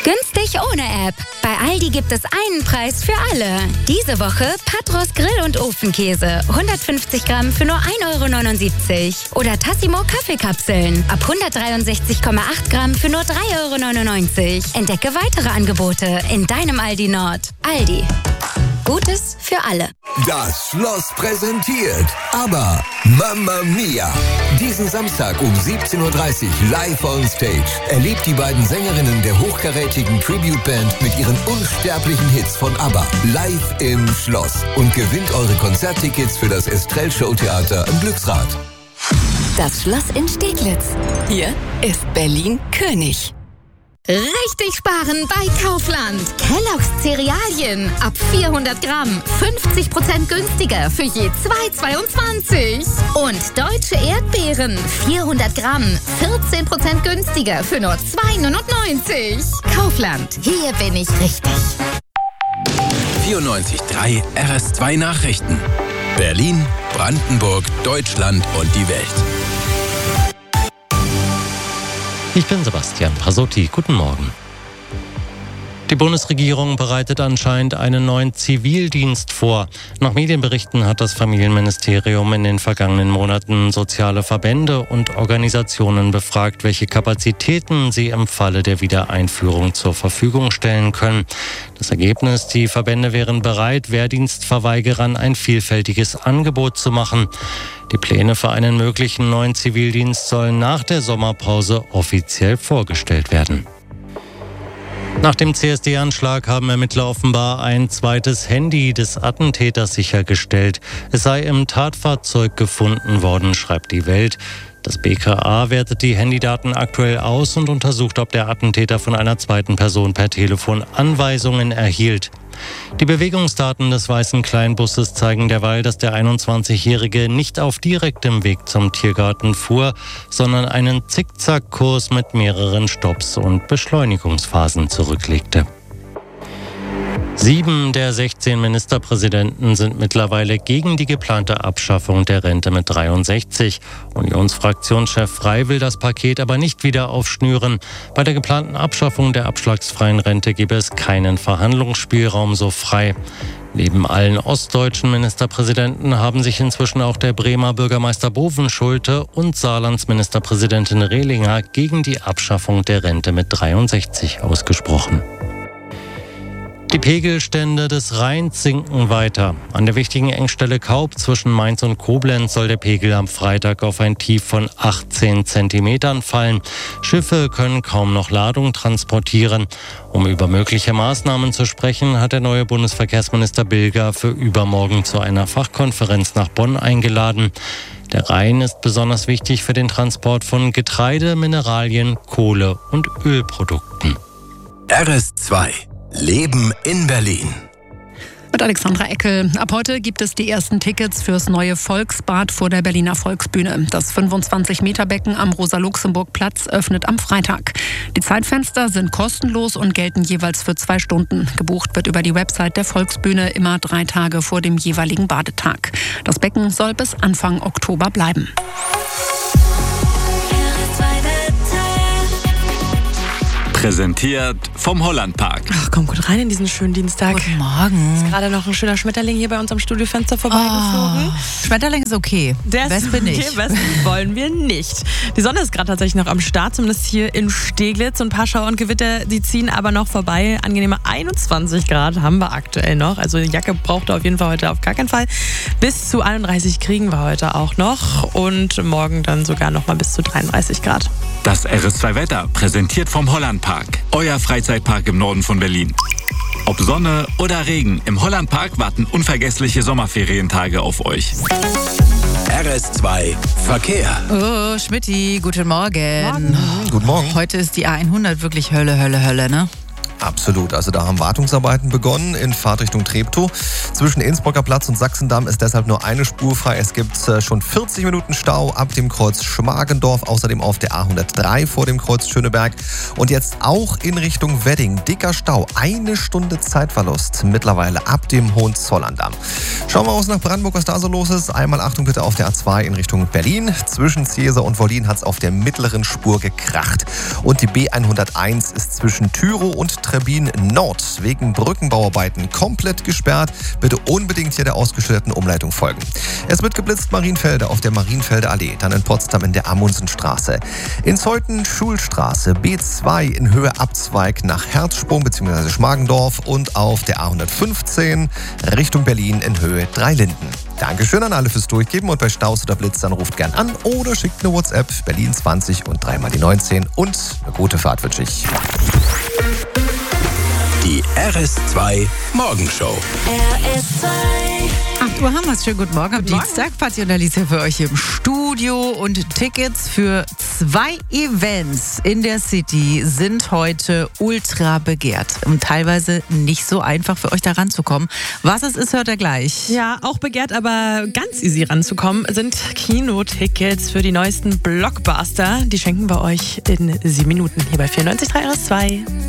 Günstig ohne App. Bei Aldi gibt es einen Preis für alle. Diese Woche Patros Grill- und Ofenkäse. 150 Gramm für nur 1,79 €. Oder Tassimo Kaffeekapseln. Ab 163,8 Gramm für nur 3,99 €. Entdecke weitere Angebote in deinem Aldi Nord. Aldi. Gutes für alle. Das Schloss präsentiert ABBA Mamma Mia. Diesen Samstag um 17:30 Uhr live on Stage. Erlebt die beiden Sängerinnen der hochkarätigen Tribute-Band mit ihren unsterblichen Hits von ABBA live im Schloss und gewinnt eure Konzerttickets für das Estrell Showtheater im Glücksrad. Das Schloss in Steglitz. Hier ist Berlin König. Richtig sparen bei Kaufland. Kellogg's Cerealien ab 400 Gramm 50% günstiger für je 2,22. Und deutsche Erdbeeren 400 Gramm 14% günstiger für nur 2,99. Kaufland, hier bin ich richtig. 94.3 RS2 Nachrichten. Berlin, Brandenburg, Deutschland und die Welt. Ich bin Sebastian Pasotti. Guten Morgen. Die Bundesregierung bereitet anscheinend einen neuen Zivildienst vor. Nach Medienberichten hat das Familienministerium in den vergangenen Monaten soziale Verbände und Organisationen befragt, welche Kapazitäten sie im Falle der Wiedereinführung zur Verfügung stellen können. Das Ergebnis: Die Verbände wären bereit, Wehrdienstverweigerern ein vielfältiges Angebot zu machen. Die Pläne für einen möglichen neuen Zivildienst sollen nach der Sommerpause offiziell vorgestellt werden. Nach dem CSD-Anschlag haben Ermittler offenbar ein zweites Handy des Attentäters sichergestellt. Es sei im Tatfahrzeug gefunden worden, schreibt die Welt. Das BKA wertet die Handydaten aktuell aus und untersucht, ob der Attentäter von einer zweiten Person per Telefon Anweisungen erhielt. Die Bewegungsdaten des weißen Kleinbusses zeigen derweil, dass der 21-Jährige nicht auf direktem Weg zum Tiergarten fuhr, sondern einen Zickzackkurs mit mehreren Stopps und Beschleunigungsphasen zurücklegte. 7 der 16 Ministerpräsidenten sind mittlerweile gegen die geplante Abschaffung der Rente mit 63. Unionsfraktionschef Frey will das Paket aber nicht wieder aufschnüren. Bei der geplanten Abschaffung der abschlagsfreien Rente gebe es keinen Verhandlungsspielraum, so Frey. Neben allen ostdeutschen Ministerpräsidenten haben sich inzwischen auch der Bremer Bürgermeister Bovenschulte und Saarlands Ministerpräsidentin Rehlinger gegen die Abschaffung der Rente mit 63 ausgesprochen. Die Pegelstände des Rheins sinken weiter. An der wichtigen Engstelle Kaub zwischen Mainz und Koblenz soll der Pegel am Freitag auf ein Tief von 18 Zentimetern fallen. Schiffe können kaum noch Ladung transportieren. Um über mögliche Maßnahmen zu sprechen, hat der neue Bundesverkehrsminister Bilger für übermorgen zu einer Fachkonferenz nach Bonn eingeladen. Der Rhein ist besonders wichtig für den Transport von Getreide, Mineralien, Kohle und Ölprodukten. RS2 Leben in Berlin. Mit Alexandra Eckel. Ab heute gibt es die ersten Tickets fürs neue Volksbad vor der Berliner Volksbühne. Das 25-Meter-Becken am Rosa-Luxemburg-Platz öffnet am Freitag. Die Zeitfenster sind kostenlos und gelten jeweils für 2 Stunden. Gebucht wird über die Website der Volksbühne immer 3 Tage vor dem jeweiligen Badetag. Das Becken soll bis Anfang Oktober bleiben. Präsentiert vom Hollandpark. Ach, komm gut rein in diesen schönen Dienstag. Guten Morgen. Ist gerade noch ein schöner Schmetterling hier bei uns am Studiofenster vorbeigeflogen. Schmetterling ist okay. Wespe nicht. Wespe wollen wir nicht. Die Sonne ist gerade tatsächlich noch am Start, zumindest hier in Steglitz. Und ein paar Schauer und Gewitter, die ziehen aber noch vorbei. Angenehme 21 Grad haben wir aktuell noch. Also die Jacke braucht ihr auf jeden Fall heute auf gar keinen Fall. Bis zu 31 kriegen wir heute auch noch. Und morgen dann sogar noch mal bis zu 33 Grad. Das RS2-Wetter, präsentiert vom Hollandpark. Euer Freizeitpark im Norden von Berlin. Ob Sonne oder Regen, im Hollandpark warten unvergessliche Sommerferientage auf euch. RS2 Verkehr. Oh, Schmidti, guten Morgen. Guten Morgen. Heute ist die A100 wirklich Hölle, ne? Absolut, also da haben Wartungsarbeiten begonnen in Fahrtrichtung Treptow. Zwischen Innsbrucker Platz und Sachsendamm ist deshalb nur eine Spur frei. Es gibt schon 40 Minuten Stau ab dem Kreuz Schmargendorf, außerdem auf der A103 vor dem Kreuz Schöneberg. Und jetzt auch in Richtung Wedding. Dicker Stau, 1 Stunde Zeitverlust mittlerweile ab dem Hohenzollerndamm. Schauen wir aus nach Brandenburg, was da so los ist. Einmal Achtung bitte auf der A2 in Richtung Berlin. Zwischen Ziesar und Wollin hat es auf der mittleren Spur gekracht. Und die B101 ist zwischen Tyrow und Trebin Nord wegen Brückenbauarbeiten komplett gesperrt. Bitte unbedingt hier der ausgeschilderten Umleitung folgen. Es wird geblitzt Marienfelde auf der Marienfelder Allee, dann in Potsdam in der Amundsenstraße. In Zeuthen Schulstraße B2 in Höhe Abzweig nach Herzsprung bzw. Schmargendorf und auf der A115 Richtung Berlin in Höhe Dreilinden. Dankeschön an alle fürs Durchgeben und bei Staus oder Blitz dann ruft gern an oder schickt eine WhatsApp Berlin 20 und 3 mal die 19 und eine gute Fahrt wünsche ich. Die RS2 Morgenshow. RS2. 8 Uhr haben wir es. Schönen guten Morgen am Dienstag. Patti und Alicia für euch im Studio. Und Tickets für 2 Events in der City sind heute ultra begehrt. Und teilweise nicht so einfach für euch da ranzukommen. Was es ist, hört ihr gleich. Ja, auch begehrt, aber ganz easy ranzukommen, sind Kinotickets für die neuesten Blockbuster. Die schenken wir euch in 7 Minuten hier bei 94.3 RS2.